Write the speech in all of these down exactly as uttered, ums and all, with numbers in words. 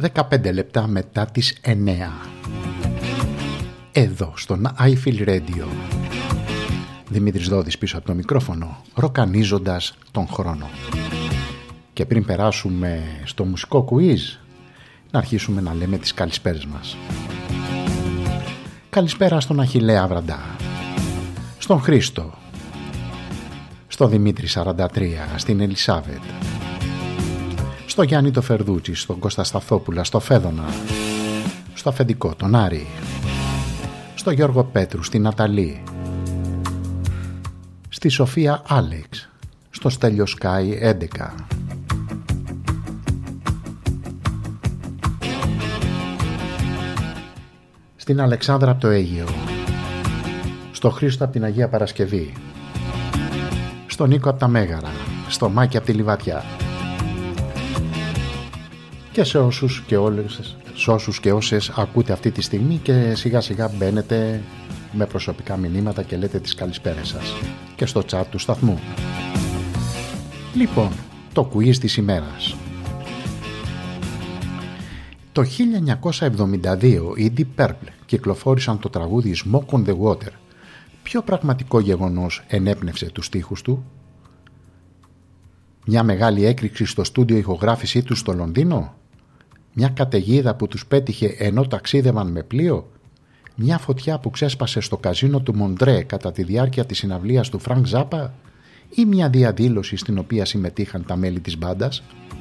δεκαπέντε λεπτά μετά τις εννέα. Εδώ στον iFeel Radio. Δημήτρης Δόδης πίσω από το μικρόφωνο, ροκανίζοντας τον χρόνο. Και πριν περάσουμε στο μουσικό quiz, να αρχίσουμε να λέμε τις καλησπέρες μας. Καλησπέρα στον Αχιλλέα Βραντά, στον Χρήστο, στο Δημήτρη σαράντα τρία, στην Ελισάβετ, στο Γιάννη το Φερδούτσι, στον Κώστα Σταθόπουλα, στο Φέδωνα, στο αφεντικό τον Άρη, στο Γιώργο Πέτρου, στην Ναταλή, στη Σοφία Άλεξ, στο Στέλιο Σκάι έντεκα, στην Αλεξάνδρα από το Αίγυο, στο Χρήστο από την Αγία Παρασκευή, στον Νίκο από τα Μέγαρα, στο Μάκη από τη Λιβατιά και σε όσους και, όλες, σε όσους και όσες ακούτε αυτή τη στιγμή και σιγά σιγά μπαίνετε με προσωπικά μηνύματα και λέτε τις καλησπέρες σας και στο chat του σταθμού. Λοιπόν, το quiz της ημέρας. Το χίλια εννιακόσια εβδομήντα δύο οι Deep Purple κυκλοφόρησαν το τραγούδι Smoke on the Water. Ποιο πραγματικό γεγονός ενέπνευσε τους στίχους του? Μια μεγάλη έκρηξη στο στούντιο ηχογράφησή τους στο Λονδίνο? Μια καταιγίδα που τους πέτυχε ενώ ταξίδευαν με πλοίο? Μια φωτιά που ξέσπασε στο καζίνο του Μοντρέ κατά τη διάρκεια της συναυλίας του Φρανκ Ζάπα? Ή μια διαδήλωση στην οποία συμμετείχαν τα μέλη της μπάντας?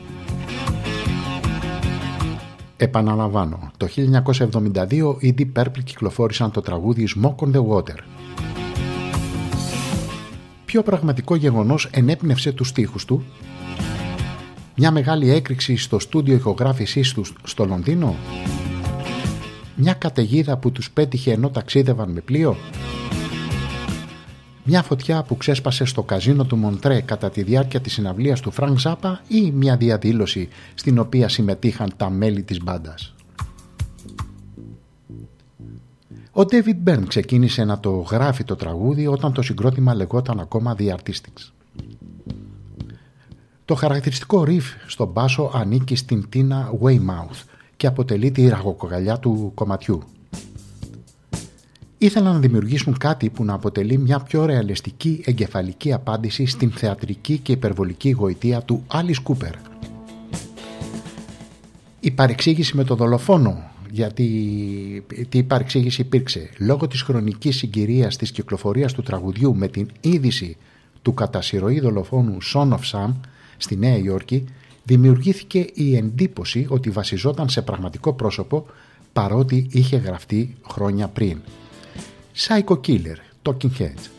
Επαναλαμβάνω, το χίλια εννιακόσια εβδομήντα δύο οι Deep Purple κυκλοφόρησαν το τραγούδι Smoke on the Water. Ποιο πραγματικό γεγονός ενέπνευσε τους στίχους του? Μια μεγάλη έκρηξη στο στούντιο ηχογράφησής τους στο Λονδίνο? Μια καταιγίδα που τους πέτυχε ενώ ταξίδευαν με πλοίο? Μια φωτιά που ξέσπασε στο καζίνο του Μοντρέ κατά τη διάρκεια της συναυλίας του Φρανκ Ζάπα? Ή μια διαδήλωση στην οποία συμμετείχαν τα μέλη της μπάντας? Ο David Byrne ξεκίνησε να το γράφει το τραγούδι όταν το συγκρότημα λεγόταν ακόμα The Artistics. Το χαρακτηριστικό riff στον μπάσο ανήκει στην Tina Weymouth και αποτελεί τη ραγοκοκαλιά του κομματιού. Ήθελαν να δημιουργήσουν κάτι που να αποτελεί μια πιο ρεαλιστική εγκεφαλική απάντηση στην θεατρική και υπερβολική γοητεία του Alice Cooper. Η παρεξήγηση με το δολοφόνο, γιατί τι παρεξήγηση υπήρξε, λόγω της χρονικής συγκυρίας της κυκλοφορίας του τραγουδιού με την είδηση του κατά συρροή δολοφόνου Son of Sam στη Νέα Υόρκη, δημιουργήθηκε η εντύπωση ότι βασιζόταν σε πραγματικό πρόσωπο παρότι είχε γραφτεί χρόνια πριν. Psycho Killer, Talking Heads.